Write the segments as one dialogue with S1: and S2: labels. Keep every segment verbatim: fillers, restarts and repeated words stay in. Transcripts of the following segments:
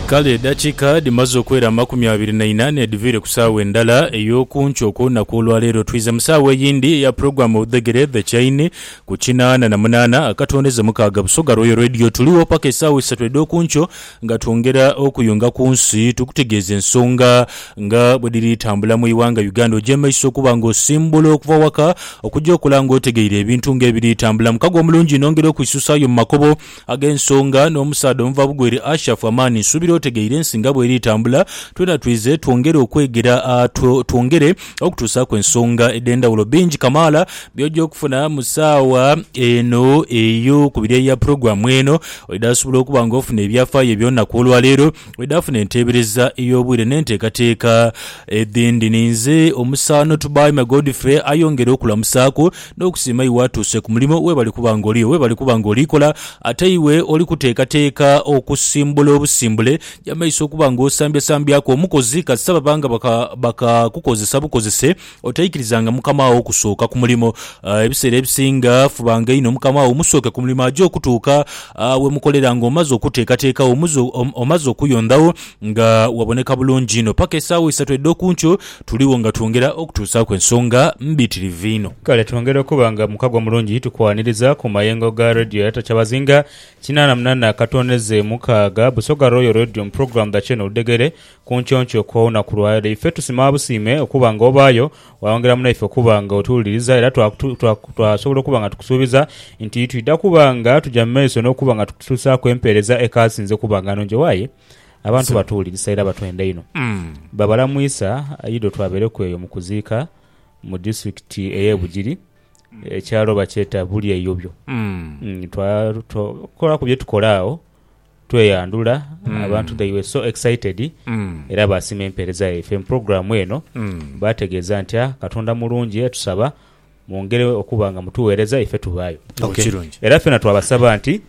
S1: Kale dakika dimazo kwera makumi abiri na inane edivire kusawe ndala eyokuncho kona kulwalero twiza musawe yindi ya program odegere the chain kuchinana na munana akatondeze mukaga busoga Royal Radio tuliwo pake sawe satwedo kuncho ngatongera okuyunga kunsi tukutegeze ensonga nga bwediri tambula mu iwanga Uganda ojema iso kubango simbolo okuva waka okujja okulanga otegeire ebintu ngebiri tambula mukago omulungi nongero kwisusayo makobo agensonga n'omusado omva bugwere Ashraf Amani subiro otegeire ensinga bweri tambula twena twize twongere okwegera uh, tu, twongere okutusa kwensonga edenda ulo bingi Kamala byojo okufuna musawa eno eyo kubire ya program eno oyidasubula okubanga ofuna ebyafaye byonna kwolwa lero oyidafuna entebereza eyobwire n'enteekateeka edindi ninze omusano tubai ma Godfrey ayongera okulamusako n'okusima iwatuse ku mulimo we bali kubanga oliyo we bali kubanga olikola ate iwe oli kuteekateeka okusimbula obusimbule yamaiso okubanga osambya sambyako omukozi kasaba banga baka baka kukozesa bukozese otayikirizanga mukama wo kusooka ku mulimo uh, ebiseera ebisinga fubanga ino mukama wo musooke ku mulimo ajo okutuuka uh, we mukoleranga omaze okuteekateeka omuzo om, omaze okuyondawo nga waboneka bulungi ino paka esaawa esatu eddokuncho tuliwo nga twongera okutuusa kwensonga mbitirivu
S2: kale twongera okubanga mukagwa mulungi tukwaniriza ku mayengo ga radio yatacyabazinga kinana munana katondeze mukaga busoga Royal Radio program da channel degere kunchoncho kwaona kulwaire ife tusima busime okubanga obayo waongera muna ife okubanga otuliriza era twasobola okubanga tukusubiza nti itwida kubanga tujameso n'okubanga tukutusa kwempereza ekasinze kubanga nonje waye abantu batuliriza era batwenda ino mm. babala muisa ayido twabere kweyo mukuziika mu district eyebugiri ekyalo bacheta buli eyobyo mm. mm, twa kola kubye tukolao tweyandula mm. abantu they were so excited mm. era basima empereza F M program eno mm. bategeza ntya katonda mulungi etusaba mwongere okubanga mutuwereza ife tubayo
S1: okay.
S2: era fena twabasaba nti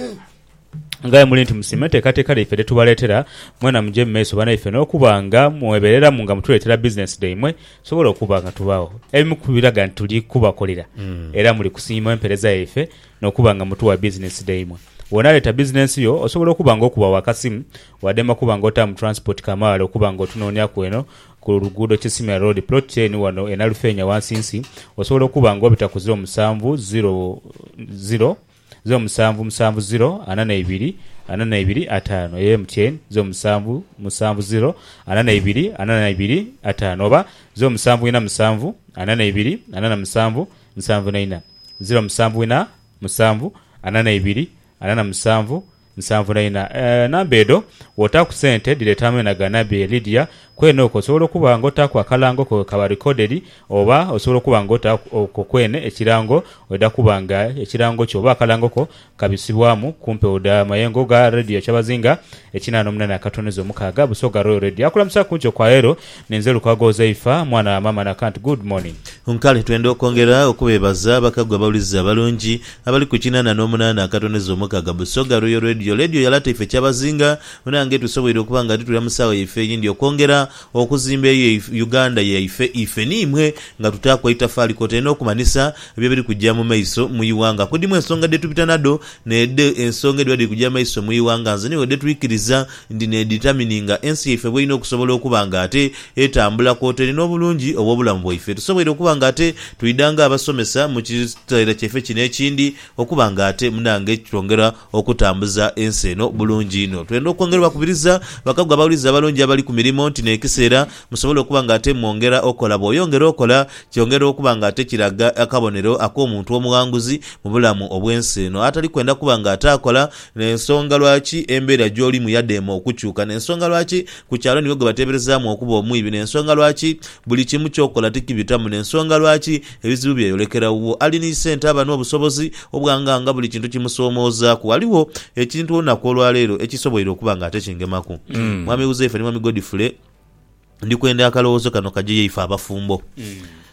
S2: ngaye muli nti musimete kate kale ife tubaletera mwena muje mmeso bana ife n'okubanga mweberera munga mutuletera business day mwe sobola okubanga tubawo ebimu kubiraga ntuli kubakolera mm. era muli kusima empereza ife n'okubanga mutuwa business day mwe wonaleta business yo osobola okubanga okuba wakasimu wadema kubanga otamu transport Kamala okubanga otunonya kweno ku luguudo Kisimya Road plot chain wano enalufenya wansinsi osobola okubanga obita ku zero musanvu zero zero zero musanvu musanvu zero anana ibiri anana ibiri atano ye mtn zero musanvu musanvu zero anana ibiri anana ibiri atano oba zero musanvu ina musanvu anana ibiri anana musanvu musanvu na ina zero musanvu ina musanvu anana ibiri anana musanvu musanvu na ina e, nambedo wota ku sente diletame na ganabe Lydia kweno ko solo kubanga otaku akalango ko kaba recorded oba osolo kubanga otaku kwene ekirango oda kubanga ekirango kyo ba kalango ko kabisibwamu kumpe oda mayengo ga radio kyabazinga ekinano munana katonezo mukaga busoga Royal Radio akula musaku ncho kwa ero nenzelu kwagoza ifa mwana mama na can't good morning
S3: unkale twende okongera okubebaza bakagwa bauliza balungi abali kukinana no munana katonezo mukaga busoga Royal Radio radio yalata ife kyabazinga munange tusobwere okubanga tutula musawa ife yindi okongera okuzimba ye Uganda ye ife ife nimwe nga tutakwa itafali kote n'okumanisa byebiri kujja mu maiso mu Iwanga kudimwe ensonga de tupitanado nede ensonga edwadi kujja maiso mu Iwanga nzani wede twikiriza ndi ne determininga ensi ife bwino okusobola okubanga ate etambula kote n'obulungi obwobulamu bwaife tusobwere okubanga ate tuidanga abasomesa mu kitayira kyefe kine kindi okubanga ate munange kitongera okutambuza ensi eno bulungi ino twendo okongera bakubiriza bakagwa bauliza balungi abali ku mirimo nti nekisera musobola okubanga ate mwongera okola boyongera okola kyongera okubanga ate kiraga akabonero akomuntu omuwanguzi mu bulamu obwensi eno atali kwenda kubanga atakola n'ensonga lwaki embeera gy'oli mu yademo okukyuka n'ensonga lwaki ku kyalo niwe gwe bateeberezaamu okuba omwibi n'ensonga lwaki buli kimu kyokola tikibitamu n'ensonga lwaki ebizibu byeyolekerawo alina sente aba n'obusobozi obwanganga buli kintu kimusoomoozaku waliwo ekintu olunaku olwaleero ekisoboire okubanga ate kingemaku mm. mwami Uzefa ni mwami Godfrey ndi kwenda akalowoozo kano kajje yeife abafumbo mm.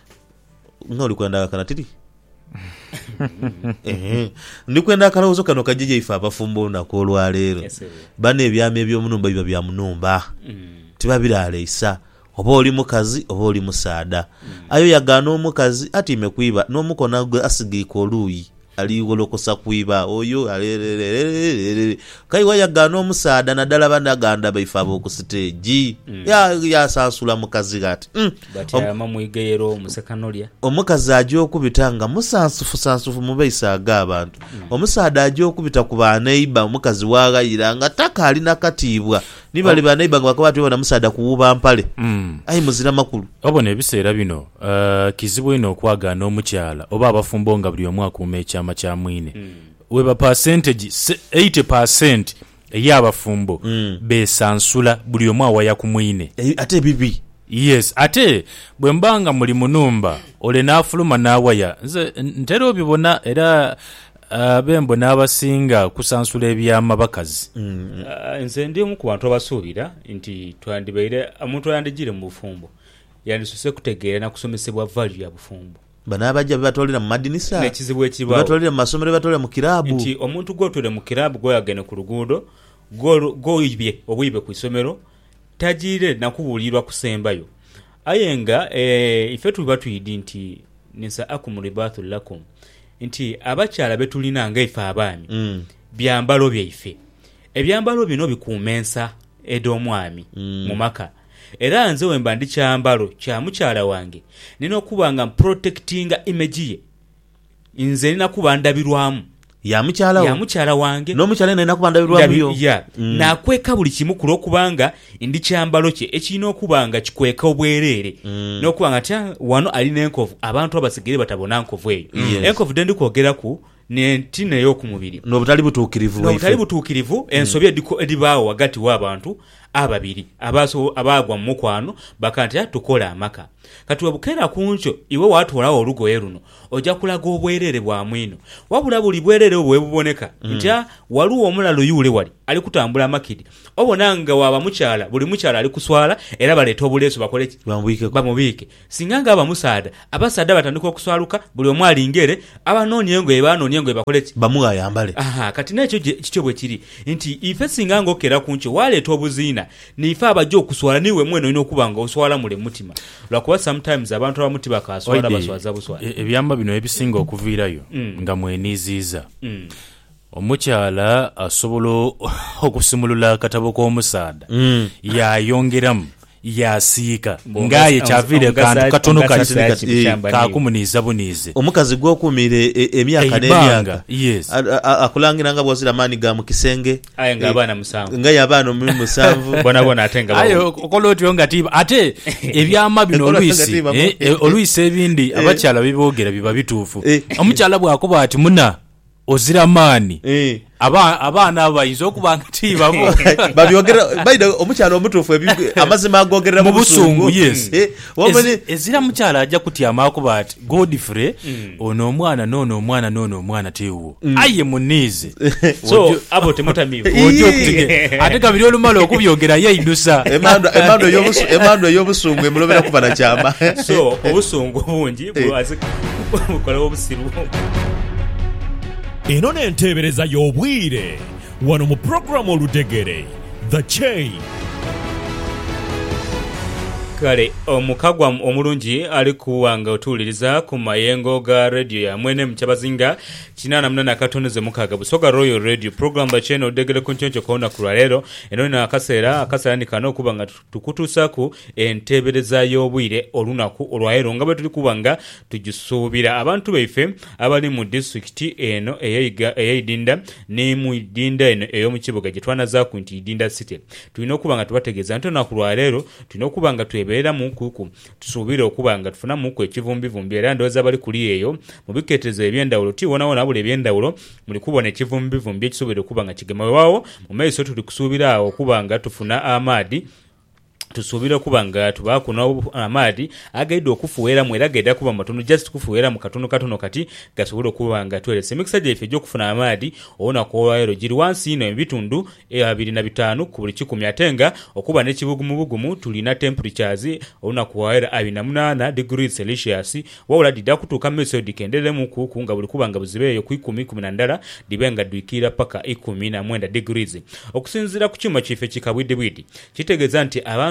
S3: nga oli kwenda akana tiri eh ndi kwenda akalowoozo kano kajje yeife abafumbo olunaku olwaleero yes, bane ebyami eby'omunumba biba bya munumba mm. tibabiraleisa oba oli mukazi oba oli musaada mm. ayo yagana omukazi ati mekwiba n'omukona gwe asigiika oluuyi ali wolokosa kuiba oyo kai wayagana omusaada naddala banaganda baife ab'oku stage yasansula mukazi gati
S2: amamwigeyero omusekanolya
S3: omukazi ajja okubita nga musansufu sansufu mu baisa ag'abantu omusaada ajja okubita ku baneiba omukazi waagayira nga taka alina katiibwa nibali baneiba nga bakaba bana musaada kuwuba mpale ayi muzira makulu
S1: obona ebiseera bino kizibu ino okwagaana omukyala oba abafumbo nga buli omu akuuma ekyama kya mwine weba percentage eighty percent ey'abafumbo besansula buli omu awaya ku mwine
S3: ate bibi.
S1: Yes, ate bwe mbanga muli munumba ole naafuluma n'awaya nze ntera obibona era abembo n'abasinga kusansula ebyama bakazi.
S2: Nze ndi omu ku bantu abasuubira nti twandibaire omuntu yandigire mu bufumbo yandisose kutegeera na kusomesebwa value ya bufumbo.
S3: Bana abajja batolera mu madinisa
S2: n'ekizibu ekibawo
S3: batolera mu masomero batolera mu kirabu
S2: nti omuntu gwotole mu kirabu goyagene ku luguudo goyibye obuyibye ku isomero tajire nakubulirwa kusembayo ayenga eh ife tuba tuyidi nti nisa akumulibatu lakum nti abakyala betulina nga ife abaami mm. byambalo byaife ebyambalo bino bikumensa edomwami mm. mu maka era nze wemba ndi kyambalo kya mukyala wange nina okubanga protectinga image ye nze nina kubandabirwamu
S3: ya mukyala
S2: ya mukyala wange
S3: no mukyala nena kubandabirwa byo
S2: ya mm. na kweka buli kimu kulokubanga ndi kyambalo kye ekino okubanga kikweka obwerere mm. no kubanga tya wano alina enkovu abantu abasigire batabona nkovu eyo yes. enkovu dendi kwogera ku ne ntine yo ku mubiri
S3: no butali butukirivu
S2: no butali butukirivu ensobi ediko edibaawo wagati w'abantu ababiri abaso abagwa mu mukwano bakantya tukola amaka kati wabukera kuncho iwe watu walawo olugoye luno ojja kulaga obwerere bwa mwino wabula buli bwerere obwe buboneka mm. ntya waluwo omulalo yule wali ali kutambula makidi obonanga waba mukyala buli mukyala ali kuswala era baleta obuleso bakole bamubike singanga aba musaada abasaada batandika okuswaluka buli omwali ngere abanoni engo ebano engo bakole
S3: bamuga yambale
S2: aha kati nakyo kikyo bwe kiri nti ife singanga okera kuncho waleta obuzina nife abajja okuswala niwe mweno ino okubanga oswala mule mutima lwakuba sometimes abantu abamuti bakaswala baswaza buswala
S1: ebyamba bino ebisinga okuviirayo mm. nga mweniziiza mm. omukyala asobola okusimulula akatabo k'omusaada mm. yayongeramu yasiika ngaye kyavire kantu katono kakumuniza bunize
S3: omukazi gwokumire emyaka n'emyaka
S1: yes
S3: akulangira nga bwazira mani ga mu kisenge
S2: aye nga abana musanvu
S3: nga yabana mu musanvu
S2: bona bona atenga
S1: ayo okoloti yonga tiba ate ebyama bino oluisi oluisi ebindi abakyala bibogera biba bituufu omukyala bwakuba ati muna ozira mani
S3: eh
S1: aba abana abayinza okubanga tibabo
S3: babyogera bayida omukyala omutuufu amazima agogerera mu busungu
S1: yes ezira mukyala ajja kuti amakuba ati Godfrey ono omwana nono omwana nono omwana tewo aye munize
S2: so abo temutamivu
S3: ojo
S2: kutige
S1: ate kabiri olumalo okubyogera yeyidusa
S3: emando emando yobusu emando yobusungu emulobera kubana kyama
S2: so obusungu bungi bwaze bukola obusiru
S4: eno n'enteebereza y'obwire wano mu programu oludegere The Chain.
S2: kale omukagwa omulungi ali kuwanga otuuliriza ku mayengo ga radio ya mwene mukyabazinga kinana munana katoneze mukaga busoga Royal Radio program The Chain odegere ku nkyoncho kona ku lwalero eno na akaseera akaseera ni kano kubanga tukutusa ku enteebereza y'obwire olunaku olwalero nga bwe tuli kubanga tujisuubira abantu baife abali mu district eno eyayiga eyidinda ne mu idinda eno eyo mu kibuga gye twanaza ku nti idinda city tulina okubanga tubategeeza nti na ku lwalero tulina okubanga tubeera mu kuku tusuubira okubanga tufuna mu ku ekivumbi vumbi era ndoza bali kuli eyo mu biketezo ebyendawulo tiwona wona buli ebyendawulo muli kubona ekivumbi vumbi ekisuubira okubanga kigemawe waawo mu maiso tuli kusuubira okubanga tufuna amadi tusuubira kubanga tubakuna amadi agaidde okufuwera mu era gaidde kuba matono just kufuwera mu katono katono kati gasobola okubanga twelese emikisa gyaife gy'okufuna amadi obona kwolwalero giri wansi ino ebitundu abiri na bitaano ku buli kikumi atenga okuba n'ekibugumubugumu tulina temperatures obona kwolwalero abiri na munaana degrees celsius wawula didda kutuuka meso dikendere mu kuku nga buli kubanga buzibeeyo ku ikumi kumi na ndala dibenga dwikira paka ikumi na mwenda degrees okusinzira ku kyuma kife kikabwidde bwidi kitegeeza nti abantu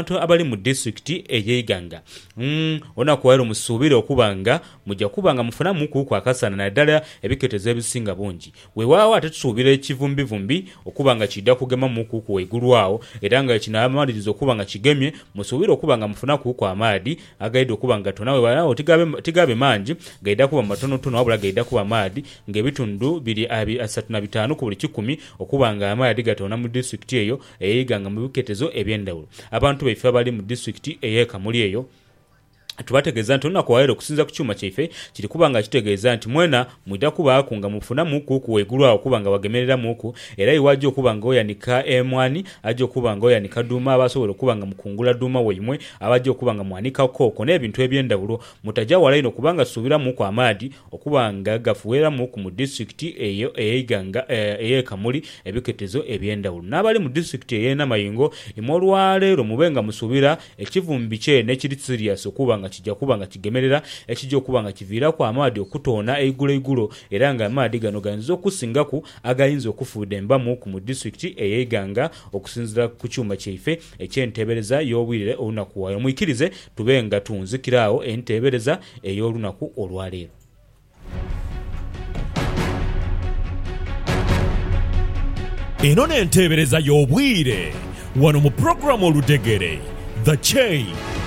S2: abantu abali mu district ey'Iganga mm, onakuwaire musuubire okuba nga mujja kuba nga mufuna mukuku akasana naddala ebiketezo ebisinga bungi weewaawo ate tusuubira ekivumbivumbi okuba nga kidda kugema mukuku waigulu awo era nga kino amalirizo okuba nga kigemye musuubire okuba nga mufuna kuku amaadi agaidde okuba nga tonawe walawo tigabe, tigabe mangi gaidda kuba matonotono wabula gaidda kuba maadi ng'ebitundu biri asatu na bitaano ku buli kikumi okuba nga amaadi gatona mu district eyo ey'Iganga mu biketezo eby'endawulo abantu baife abali mu district ey'e Kamuli eyo tubategeeza nti onakuwaire okusinza ku kyuma kyaife kiri kuba nga kitegeeza nti mwena mwidda kubaako nga mufuna mukuku waigulu awo okuba nga wagemerera muku era iwajja okuba nga oyanika emwani ajja okuba nga oyanika duuma abasobola okuba nga mukungula duuma waimwe abajja okuba nga mwanika kooko n'ebintu eby'endawulo mutajja wala ino kubanga tusuubira muku amaadi okuba nga gafuweera muku mu district eyo ey'Iganga ey'e Kamuli ebiketezo eby'endawulo n'abali mu district ey'e Namayingo imwe olwaleero mube nga musuubira ekivumbi kye nekiri serious okuba nga kijja kuba nga kigemerera ekijja okuba nga kiviirako amaadi okutoona eigulu eigulu era nga amaadi gano gayinza okusingaku agayinza okufuuda embamu ku mu district ey'Iganga okusinzira ku kyuma kyaife ekyenteebereza y'obwire olunaku wayo muyikirize tube nga tunzikiraawo enteebereza ey'olunaku olwaleero.
S4: Eno n'enteebereza y'obwire wano mu programu Oludegere The Chain.